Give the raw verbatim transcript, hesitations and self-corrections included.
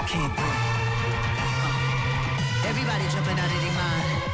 keep it. Uh, everybody jumping out of their mind.